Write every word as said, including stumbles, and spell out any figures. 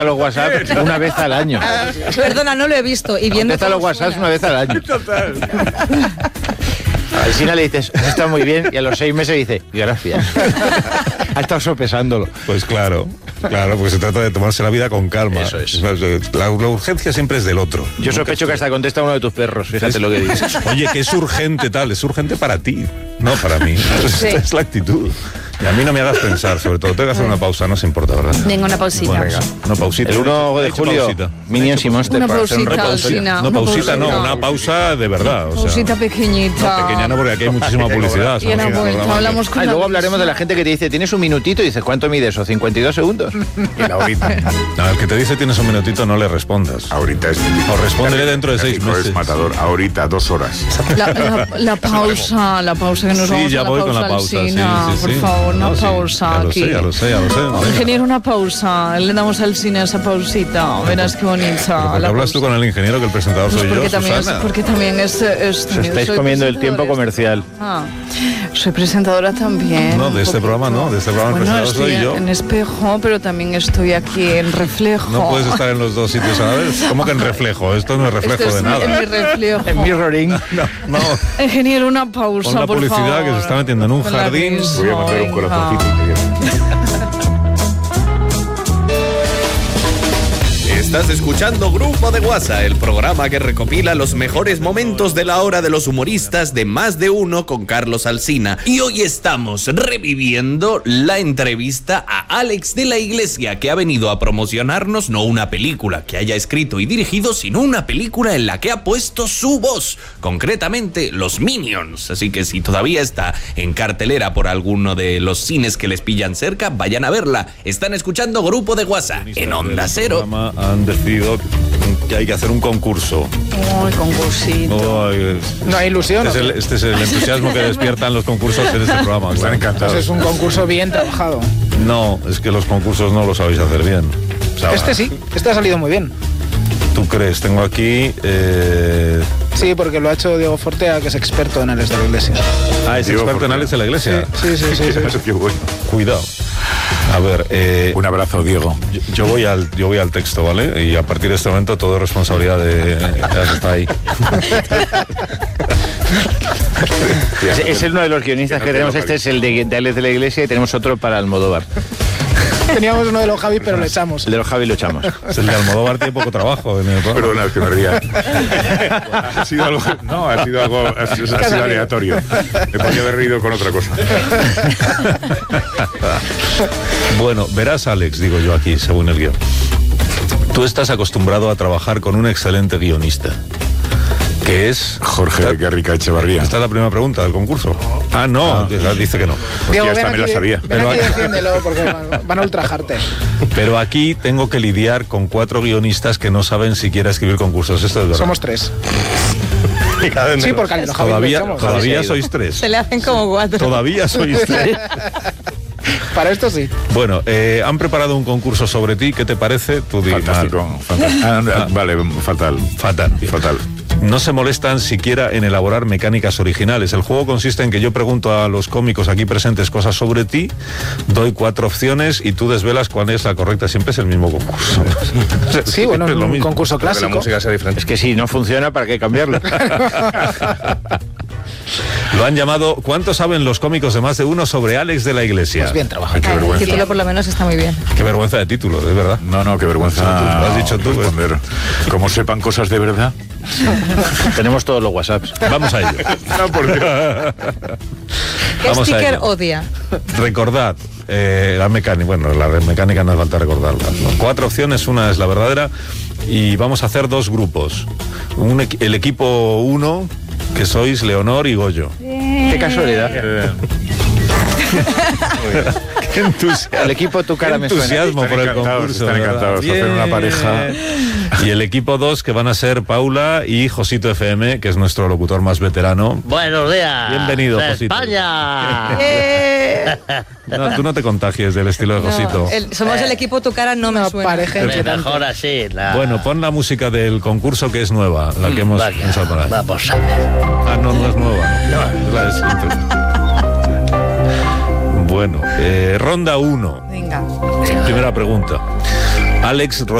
los WhatsApp una vez al año. Perdona, no lo he visto. Y viendo contesta los WhatsApp una vez al año. Total. A Alsina le dices, está muy bien, y a los seis meses dice, gracias. Ha estado sopesándolo. Pues claro, claro, porque se trata de tomarse la vida con calma. Eso es. La, la, la urgencia siempre es del otro. Yo sospecho que hasta contesta uno de tus perros, fíjate lo que dices. Oye, que es urgente tal, es urgente para ti, no para mí. Sí. Esta es la actitud. Y a mí no me hagas pensar, sobre todo. Tengo que hacer una pausa, no se importa, ¿verdad? Venga, una pausita. Bueno, venga, una pausita. El uno de julio, pausita. Minions y Monster Una para hacer un pausita, repaso. Alsina. No, Una pausita no, pausita. una pausa de verdad. O sea, Pausita pequeñita. no, pequeña no, porque aquí hay muchísima publicidad. Y en la vuelta hablamos con Ah, y la luego hablaremos de la gente que te dice, tienes un minutito, y dices, ¿cuánto mide eso? ¿cincuenta y dos segundos? Y la horita. No, el que te dice tienes un minutito no le respondas. Ahorita es... O respóndele dentro de seis México meses. es matador. Ahorita, dos horas. La, la, la pausa, la pausa, que nos Sí, vamos ya a la voy pausa, con la pausa. Alsina, sí, sí, por sí. favor, una No, sí, pausa ya lo aquí. sé, ya lo sé, ya lo sé. Venga. Ingeniero, una pausa. Le damos al cine esa pausita. Verás qué bonita. ¿Por qué la hablas tú pausa. con el ingeniero que el presentador Pues soy porque yo, también Susana? es, porque también es, es Os estáis soy comiendo el tiempo presentadora. comercial. Ah, soy presentadora también. No, de este un programa poquito. no, de este programa el Bueno, presentador estoy soy yo. en espejo, pero también estoy aquí en reflejo. No puedes estar en los dos sitios a la vez. ¿Cómo que en reflejo? Esto no es reflejo Esto de es nada. en mi reflejo. En mirroring. No, no. Ingeniero, una pausa, Con la por publicidad favor. que se está metiendo en un Con la jardín. risa, Voy a mandar un venga. corazoncito. Estás escuchando Grupo de WhatsApp, el programa que recopila los mejores momentos de la hora de los humoristas de Más de Uno con Carlos Alsina. Y hoy estamos reviviendo la entrevista a Alex de la Iglesia, que ha venido a promocionarnos no una película que haya escrito y dirigido, sino una película en la que ha puesto su voz, concretamente Los Minions. Así que si todavía está en cartelera por alguno de los cines que les pillan cerca, vayan a verla. Están escuchando Grupo de WhatsApp en Onda Cero. Han decidido que hay que hacer un concurso. Ay, concursito. Ay, No hay ilusión. este, es el, este es el entusiasmo que despiertan los concursos en este programa. Están encantados. Pues es un concurso bien trabajado. No, es que los concursos no lo sabéis hacer bien. O sea, Este sí, este ha salido muy bien. ¿Tú crees? Tengo aquí... Eh... Sí, porque lo ha hecho Diego Fortea, que es experto en Alex de la Iglesia. Ah, es Diego experto en Fortea. Alex de la Iglesia. Sí, sí, sí, sí. Eso qué bueno. Cuidado. A ver, eh, Un abrazo, Diego. yo, yo voy al yo voy al texto, ¿vale? Y a partir de este momento todo es responsabilidad de... Ya está ahí. Es, es uno de los guionistas Que que, no te tenemos. Este es el de, de Alex de la Iglesia, y tenemos otro para Almodóvar. Teníamos uno de los Javi, pero lo echamos. El de los Javi lo echamos. Es el de Almodóvar, tiene poco trabajo en el programa. Perdona, es que me ría. Ha sido algo... No, ha sido algo... Ha sido, ha sido aleatorio. Me podría haber reído con otra cosa. Bueno, verás, Alex, digo yo aquí, según el guión. Tú estás acostumbrado a trabajar con un excelente guionista, que es... Jorge Esta- Guerrica Echevarría. Esta es la primera pregunta del concurso. Ah, no, dice que no. Diego, ya esta ven me la aquí, sabía. ven Pero aquí y aquí- defiéndelo, porque van- van a ultrajarte. Pero aquí tengo que lidiar con cuatro guionistas que no saben siquiera escribir concursos. Esto es verdad. Somos tres. Sí, porque a los Javi Todavía, lo echamos. todavía Se sois tres. Se le hacen como cuatro. Todavía sois tres. Para esto sí. Bueno, eh, han preparado un concurso sobre ti. ¿Qué te parece? Tú di, Fantástico. Fantástico. Ah, ah, vale, fatal. Fatal. Fatal. No se molestan siquiera en elaborar mecánicas originales. El juego consiste en que yo pregunto a los cómicos aquí presentes cosas sobre ti, doy cuatro opciones y tú desvelas cuál es la correcta. Siempre es el mismo concurso. Sí, bueno, es Siempre lo un mismo. concurso Que la clásico. música sea diferente. Es que si no funciona, ¿para qué cambiarlo? Lo han llamado ¿Cuánto saben los cómicos de Más de Uno sobre Alex de la Iglesia? Pues bien Ay, trabajado. qué El vergüenza. título por lo menos está muy bien. Qué vergüenza de título, es verdad. No, no, qué vergüenza. Lo has dicho tú, ¿eh? responder. Como sepan cosas de verdad. Tenemos todos los WhatsApps. Vamos a ello. No, por Dios. ¿Qué Vamos a sticker ello. odia? Recordad, eh, la mecánica, bueno, la mecánica no hace falta recordarla. ¿no? Cuatro opciones, una es la verdadera y vamos a hacer dos grupos. Un equi- el equipo uno, que sois Leonor y Goyo. Qué casualidad. Qué entusiasmo. El equipo Tu Cara Qué Me Suena. entusiasmo Están por el encantados, concurso. están ¿verdad? encantados de hacer una pareja. Y el equipo dos, que van a ser Paula y Josito F M, que es nuestro locutor más veterano. Buenos días. Bienvenido, de Josito. España. Eh, No, tú no te contagies del estilo de Josito. no, el- somos el equipo Tu Cara no me Una suena. pareja Me- inquietante. Mejor así. La... Bueno, pon la música del concurso que es nueva, la que hemos Vaya, usado para ahí. vamos a ver. Ah, no, no es nueva. No, es la de siempre. Bueno, eh, ronda uno. Venga. Primera pregunta. Alex